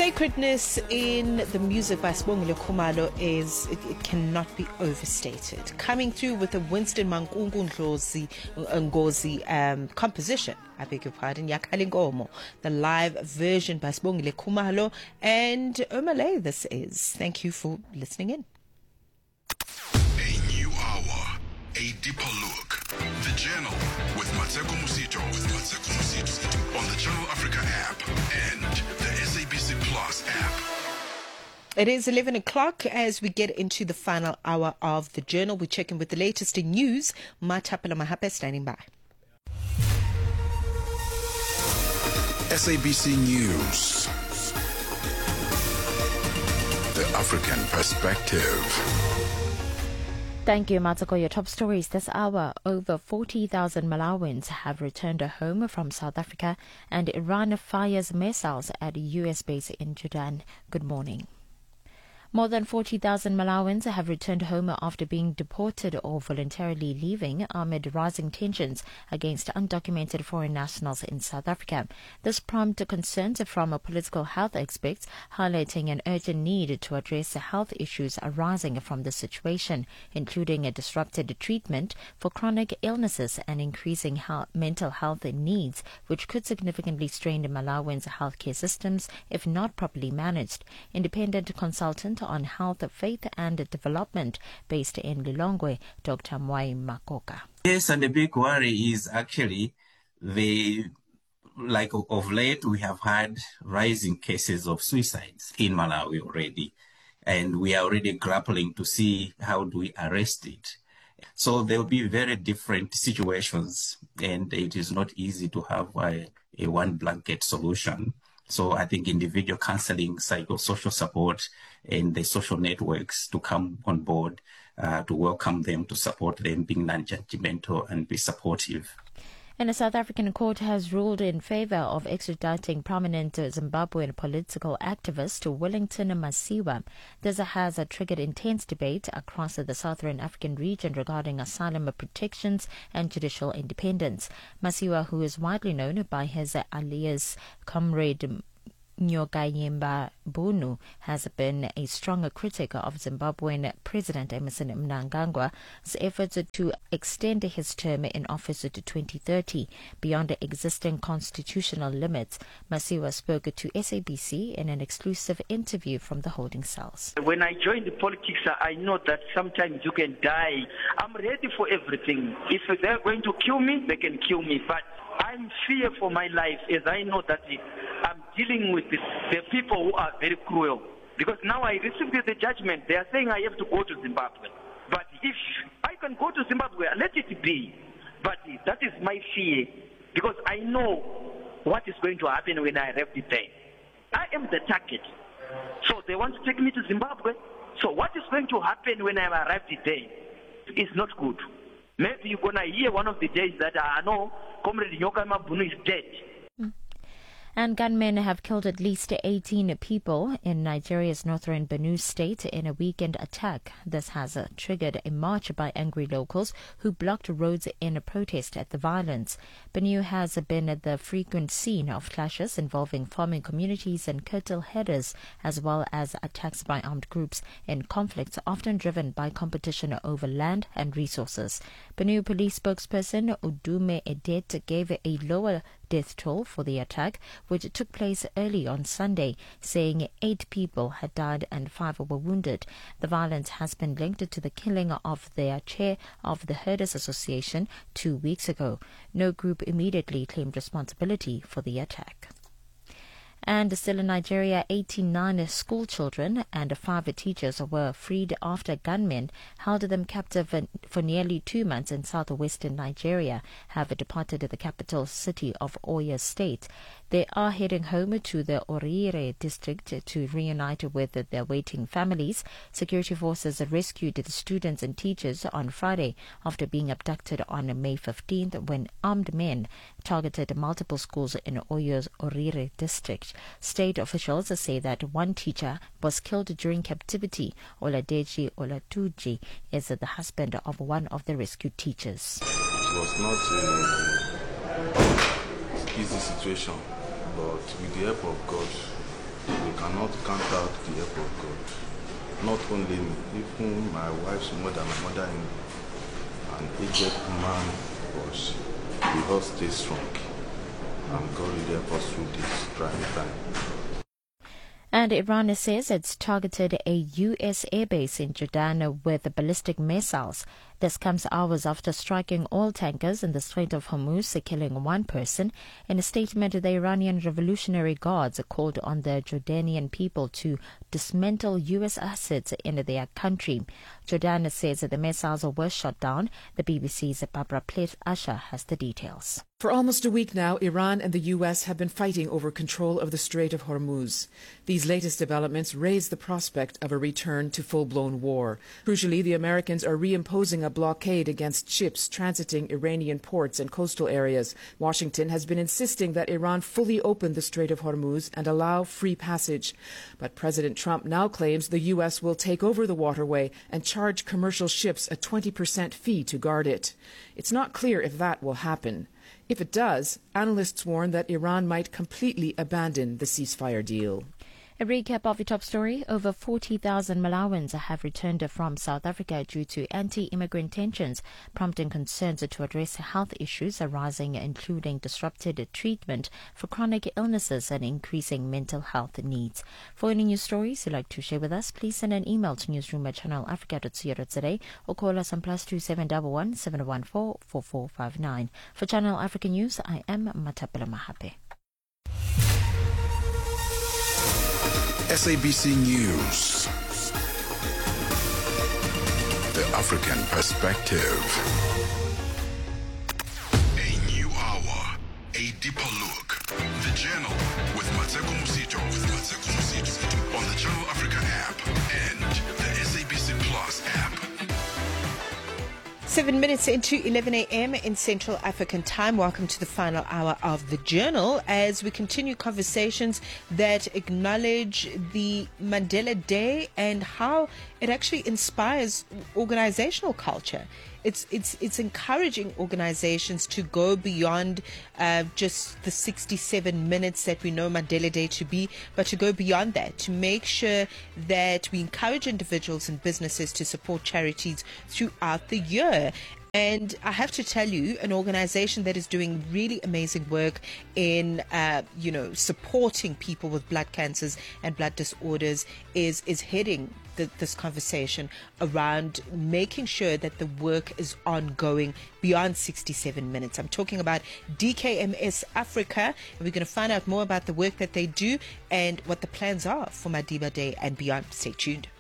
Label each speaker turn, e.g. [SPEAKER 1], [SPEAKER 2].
[SPEAKER 1] sacredness in the music by Sibongile Khumalo it cannot be overstated. Coming through with a Winston Mankungu Ngozi composition, I beg your pardon, Yakalingomo, the live version by Sibongile Khumalo and Omale this is. Thank you for listening in.
[SPEAKER 2] A new hour, a deeper look. The Journal with Mateko Musito on the Channel Africa app and the SABC Plus app.
[SPEAKER 1] It is 11 o'clock as we get into the final hour of the Journal. We check in with the latest in news. Matapela Mahape standing by.
[SPEAKER 2] SABC News. The African Perspective.
[SPEAKER 3] Thank you, Matsako. Your top stories this hour. Over 40,000 Malawians have returned home from South Africa, and Iran fires missiles at a U.S. base in Jordan. Good morning. More than 40,000 Malawians have returned home after being deported or voluntarily leaving amid rising tensions against undocumented foreign nationals in South Africa. This prompted concerns from political health experts, highlighting an urgent need to address the health issues arising from the situation, including a disrupted treatment for chronic illnesses and increasing mental health needs, which could significantly strain the Malawians' healthcare systems if not properly managed. Independent consultant on health, faith and development based in Lilongwe, Dr. Mwai Makoka.
[SPEAKER 4] Yes, and the big worry is actually of late we have had rising cases of suicides in Malawi already, and we are already grappling to see how do we arrest it. So there will be very different situations, and it is not easy to have a one blanket solution. So I think individual counseling, psychosocial support, and the social networks to come on board, to welcome them, to support them, being non-judgmental and be supportive.
[SPEAKER 3] And a South African court has ruled in favor of extraditing prominent Zimbabwean political activist Wellington Masiwa. This has triggered intense debate across the Southern African region regarding asylum protections and judicial independence. Masiwa, who is widely known by his alias Comrade Nyokayemba Bunu, has been a strong critic of Zimbabwean President Emmerson Mnangagwa's efforts to extend his term in office to 2030 beyond the existing constitutional limits. Masiwa spoke to SABC in an exclusive interview from the holding cells.
[SPEAKER 5] When I joined politics, I know that sometimes you can die. I'm ready for everything. If they're going to kill me, they can kill me. But I'm fear for my life, as I know that I'm dealing with the people who are very cruel. Because now I received the judgment. They are saying I have to go to Zimbabwe. But if I can go to Zimbabwe, let it be. But that is my fear. Because I know what is going to happen when I arrive there. I am the target. So they want to take me to Zimbabwe. So what is going to happen when I arrive there is not good. Maybe you're going to hear one of the days that I know Comrade Nyokayemba Bunu is dead.
[SPEAKER 3] And gunmen have killed at least 18 people in Nigeria's northern Benue state in a weekend attack. This has triggered a march by angry locals who blocked roads in a protest at the violence. Benue has been the frequent scene of clashes involving farming communities and cattle headers, as well as attacks by armed groups in conflicts often driven by competition over land and resources. Benue police spokesperson Udume Edet gave a lower death toll for the attack, which took place early on Sunday, saying 8 people had died and 5 were wounded. The violence has been linked to the killing of their chair of the Herders Association 2 weeks ago. No group immediately claimed responsibility for the attack. And still in Nigeria, 89 school children and 5 teachers were freed after gunmen held them captive for nearly 2 months in southwestern Nigeria have departed the capital city of Oyo State. They are heading home to the Orire district to reunite with their waiting families. Security forces rescued the students and teachers on Friday after being abducted on May 15th when armed men targeted multiple schools in Oyo's Orire district. State officials say that one teacher was killed during captivity. Oladeji Olatuji is the husband of one of the rescued teachers.
[SPEAKER 6] It was not an easy situation, but with the help of God, We cannot count out the help of God. Not only me, even my wife's mother, my mother-in-law, an aged man was, we all stay strong. And God will help us through this trying time.
[SPEAKER 3] And Iran says it's targeted a U.S. airbase in Jordan with ballistic missiles. This comes hours after striking oil tankers in the Strait of Hormuz, killing one person. In a statement, the Iranian Revolutionary Guards called on the Jordanian people to dismantle U.S. assets in their country. Jordan says that the missiles were shot down. The BBC's Barbara Plett-Asher has the details.
[SPEAKER 7] For almost a week now, Iran and the U.S. have been fighting over control of the Strait of Hormuz. These latest developments raise the prospect of a return to full-blown war. Crucially, the Americans are reimposing a blockade against ships transiting Iranian ports and coastal areas. Washington has been insisting that Iran fully open the Strait of Hormuz and allow free passage. But President Trump now claims the U.S. will take over the waterway and charge commercial ships a 20% fee to guard it. It's not clear if that will happen. If it does, analysts warn that Iran might completely abandon the ceasefire deal.
[SPEAKER 3] A recap of the top story. Over 40,000 Malawans have returned from South Africa due to anti-immigrant tensions, prompting concerns to address health issues arising, including disrupted treatment for chronic illnesses and increasing mental health needs. For any news stories you'd like to share with us, please send an email to newsroom@channelafrica.co.za or call us on +2711 714 4459. For Channel Africa News, I am Matapela Mahape.
[SPEAKER 2] SABC News. The African Perspective. A new hour, a deeper look. The Journal with Mateko Musito. On the Channel Africa app and the SABC Plus app.
[SPEAKER 1] 7 minutes into 11 a.m. in Central African Time. Welcome to the final hour of The Journal as we continue conversations that acknowledge the Mandela Day and how it actually inspires organizational culture. It's encouraging organizations to go beyond just the 67 minutes that we know Mandela Day to be, but to go beyond that, to make sure that we encourage individuals and businesses to support charities throughout the year. And I have to tell you, an organization that is doing really amazing work in, supporting people with blood cancers and blood disorders is heading this conversation around making sure that the work is ongoing beyond 67 minutes. I'm talking about DKMS Africa, and we're going to find out more about the work that they do and what the plans are for Madiba Day and beyond. Stay tuned.